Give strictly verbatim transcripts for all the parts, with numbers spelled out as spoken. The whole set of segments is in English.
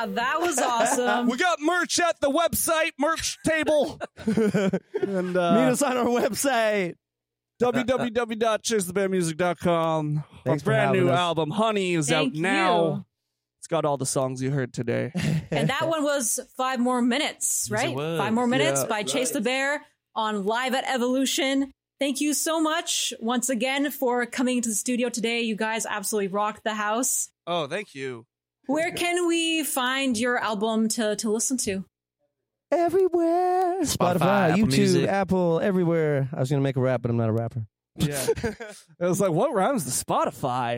Yeah, that was awesome. We got merch at the website, merch table. and uh, Meet us on our website. w w w dot chase the bear music dot com. Our Thanks for brand having new us. album, Honey, is Thank out now. you. It's got all the songs you heard today. And that one was Five More Minutes, Yes, it right? was. Five More Minutes Yeah, by Chase the Bear on Live at Evolution. Thank you so much once again for coming to the studio today. You guys absolutely rocked the house. Oh, thank you. Where can we find your album to, to listen to? Everywhere. Spotify, Spotify, Apple YouTube, Music. Apple, everywhere. I was going to make a rap, but I'm not a rapper. Yeah. It was like, what rhymes to Spotify?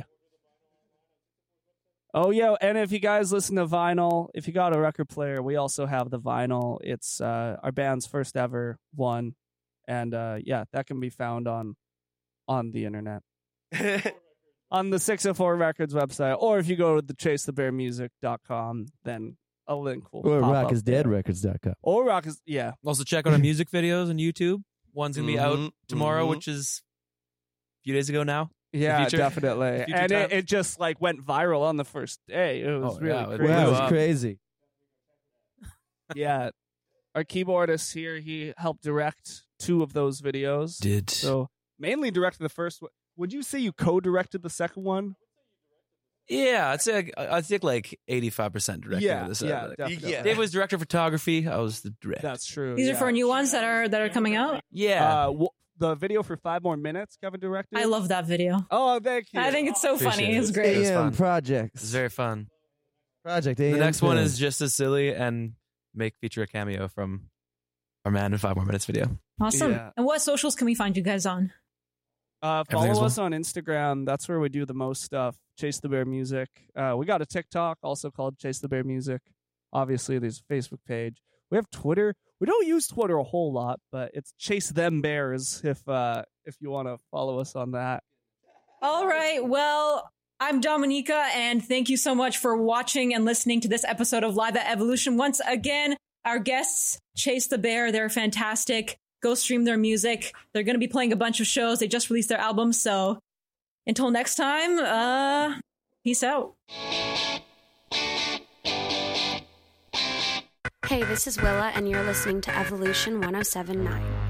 Oh, yeah. And if you guys listen to vinyl, if you got a record player, we also have the vinyl. It's uh, our band's first ever one. And uh, yeah, that can be found on on the internet. On the six oh four Records website. Or if you go to the chase the bear music dot com, then a link will Or pop rock up is dead there. records dot com. Or Rock is, yeah. Also, check out our music videos on YouTube. One's going to be out Mhm, tomorrow, mhm. which is a few days ago now. Yeah, future- definitely. future And it, time. it just like went viral on the first day. It was Oh, really yeah, it crazy. Wow, blew it's up. crazy. Yeah. Our keyboardist here, he helped direct two of those videos. Did. So mainly directed the first one. Would you say you co-directed the second one? Yeah, I'd say like, I think like eighty-five percent directing Yeah, of this. yeah, uh, like- definitely. Dave was director of photography. I was the director. That's true. These yeah. are for new ones that are that are coming out. Yeah. Uh, w- the video for Five More Minutes, Kevin directed. I love that video. Oh, thank you. I think it's so Appreciate funny. it. It's great. It was A M fun. Projects. it's very fun. Project A The M next one Film. is just as silly and make feature a cameo from our man in Five More Minutes video. Awesome. Yeah. And what socials can we find you guys on? Uh, Everything as follow well. us on Instagram. That's where we do the most stuff. Chase the Bear Music. Uh, we got a TikTok also called Chase the Bear Music. Obviously, there's a Facebook page. We have Twitter. We don't use Twitter a whole lot, but it's Chase Them Bears if uh, if you want to follow us on that. All right. Well, I'm Dominica, and thank you so much for watching and listening to this episode of Live at Evolution. Once again, our guests, Chase the Bear, they're fantastic. Go stream their music. They're going to be playing a bunch of shows. They just released their album. So until next time, uh, peace out. Hey, this is Willa, and you're listening to Evolution one oh seven point nine.